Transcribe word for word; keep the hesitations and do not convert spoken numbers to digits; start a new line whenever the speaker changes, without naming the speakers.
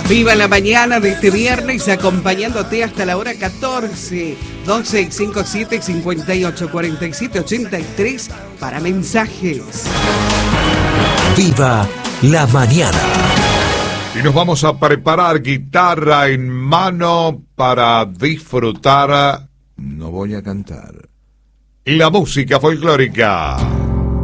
Viva la mañana de este viernes, acompañándote hasta la hora catorce, doce cincuenta y siete, cincuenta y ocho, cuarenta y siete, ochenta y tres para mensajes.
Viva la mañana.
Y nos vamos a preparar, guitarra en mano, para disfrutar, no voy a cantar, la música folclórica.